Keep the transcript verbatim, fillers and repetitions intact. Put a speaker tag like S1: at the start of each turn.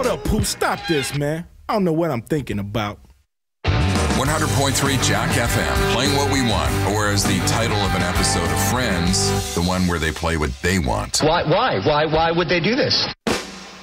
S1: up, Pooh? Stop this, man. I don't know what I'm thinking about.
S2: one hundred point three Jack F M, playing what we want, or as the title of an episode of Friends, the one where they play what they want.
S3: Why? Why? Why? Why would they do this?